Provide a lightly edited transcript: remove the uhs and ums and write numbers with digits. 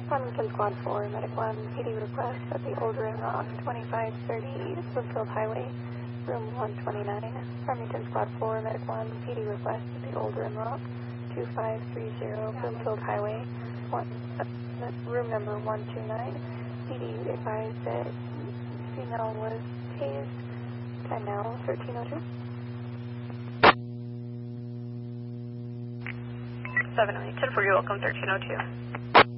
Farmington Squad 4, Medic 1, PD request at the Old Rim Rock, 2530 Bloomfield Highway, room 129. Farmington Squad 4, Medic 1, PD request at the Old Rim Rock, 2530 Bloomfield Highway, room number 129. PD advised that female was tased. Time now, 1302. 708, 10 for you, welcome 1302.